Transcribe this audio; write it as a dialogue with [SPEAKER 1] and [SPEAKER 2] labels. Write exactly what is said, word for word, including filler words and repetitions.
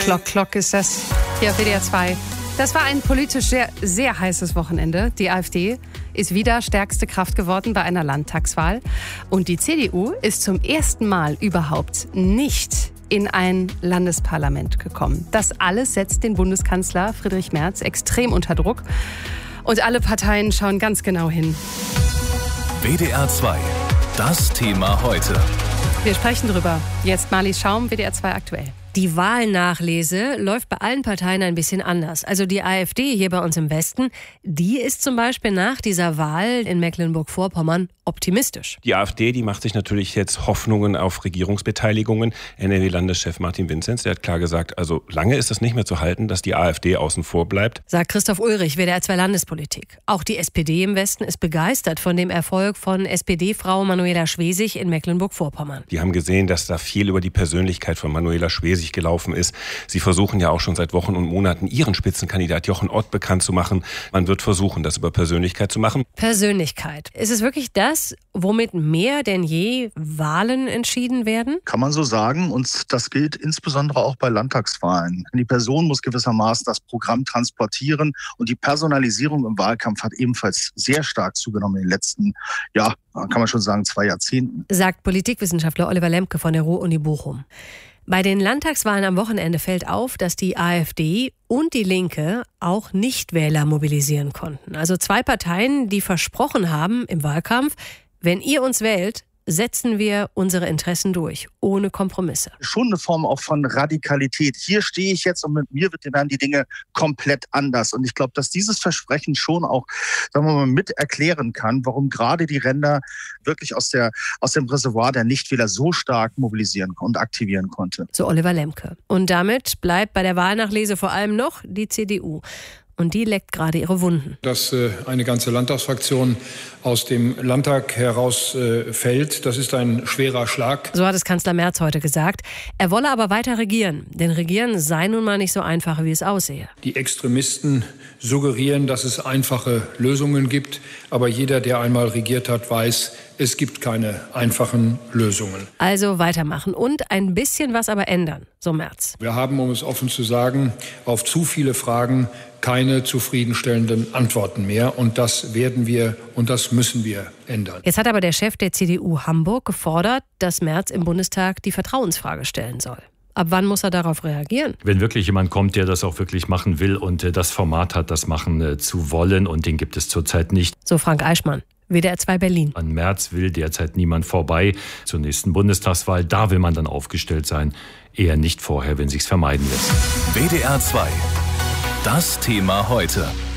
[SPEAKER 1] Klock, Klock ist das hier auf W D R zwei. Das war ein politisch sehr, sehr heißes Wochenende. Die AfD ist wieder stärkste Kraft geworden bei einer Landtagswahl. Und die C D U ist zum ersten Mal überhaupt nicht in ein Landesparlament gekommen. Das alles setzt den Bundeskanzler Friedrich Merz extrem unter Druck. Und alle Parteien schauen ganz genau hin.
[SPEAKER 2] W D R zwei, das Thema heute.
[SPEAKER 1] Wir sprechen drüber. Jetzt Marlies Schaum, W D R zwei aktuell.
[SPEAKER 3] Die Wahlnachlese läuft bei allen Parteien ein bisschen anders. Also die AfD hier bei uns im Westen, die ist zum Beispiel nach dieser Wahl in Mecklenburg-Vorpommern optimistisch.
[SPEAKER 4] Die AfD, die macht sich natürlich jetzt Hoffnungen auf Regierungsbeteiligungen. N R W-Landeschef Martin Vinzenz, der hat klar gesagt, also lange ist es nicht mehr zu halten, dass die AfD außen vor bleibt.
[SPEAKER 3] Sagt Christoph Ulrich, W D R zwei Landespolitik. Auch die S P D im Westen ist begeistert von dem Erfolg von S P D-Frau Manuela Schwesig in Mecklenburg-Vorpommern.
[SPEAKER 4] Die haben gesehen, dass da viel über die Persönlichkeit von Manuela Schwesig gelaufen ist. Sie versuchen ja auch schon seit Wochen und Monaten ihren Spitzenkandidat Jochen Ott bekannt zu machen. Man wird versuchen, das über Persönlichkeit zu machen.
[SPEAKER 3] Persönlichkeit. Ist es wirklich das, womit mehr denn je Wahlen entschieden werden?
[SPEAKER 5] Kann man so sagen. Und das gilt insbesondere auch bei Landtagswahlen. Die Person muss gewissermaßen das Programm transportieren. Und die Personalisierung im Wahlkampf hat ebenfalls sehr stark zugenommen in den letzten, ja, kann man schon sagen, zwei Jahrzehnten.
[SPEAKER 3] Sagt Politikwissenschaftler Oliver Lemke von der Ruhr-Uni Bochum. Bei den Landtagswahlen am Wochenende fällt auf, dass die AfD und die Linke auch Nichtwähler mobilisieren konnten. Also zwei Parteien, die versprochen haben im Wahlkampf, wenn ihr uns wählt, setzen wir unsere Interessen durch, ohne Kompromisse.
[SPEAKER 5] Schon eine Form auch von Radikalität. Hier stehe ich jetzt und mit mir werden die Dinge komplett anders. Und ich glaube, dass dieses Versprechen schon auch, sagen wir mal, mit erklären kann, warum gerade die Ränder wirklich aus der aus dem Reservoir der Nichtwähler so stark mobilisieren und aktivieren konnte.
[SPEAKER 3] So Oliver Lemke. Und damit bleibt bei der Wahlnachlese vor allem noch die C D U. Und die leckt gerade ihre Wunden.
[SPEAKER 6] Dass äh, eine ganze Landtagsfraktion aus dem Landtag heraus äh, fällt, das ist ein schwerer Schlag.
[SPEAKER 3] So hat es Kanzler Merz heute gesagt. Er wolle aber weiter regieren. Denn regieren sei nun mal nicht so einfach, wie es aussehe.
[SPEAKER 6] Die Extremisten suggerieren, dass es einfache Lösungen gibt. Aber jeder, der einmal regiert hat, weiß, es gibt keine einfachen Lösungen.
[SPEAKER 3] Also weitermachen und ein bisschen was aber ändern, so Merz.
[SPEAKER 6] Wir haben, um es offen zu sagen, auf zu viele Fragen keine zufriedenstellenden Antworten mehr. Und das werden wir und das müssen wir ändern.
[SPEAKER 3] Jetzt hat aber der Chef der C D U Hamburg gefordert, dass Merz im Bundestag die Vertrauensfrage stellen soll. Ab wann muss er darauf reagieren?
[SPEAKER 7] Wenn wirklich jemand kommt, der das auch wirklich machen will und äh, das Format hat, das machen äh, zu wollen, und den gibt es zurzeit nicht.
[SPEAKER 3] So Frank Eichmann, W D R zwei Berlin.
[SPEAKER 7] An Merz will derzeit niemand vorbei. Zur nächsten Bundestagswahl, da will man dann aufgestellt sein. Eher nicht vorher, wenn sich's vermeiden lässt.
[SPEAKER 2] W D R zwei, das Thema heute.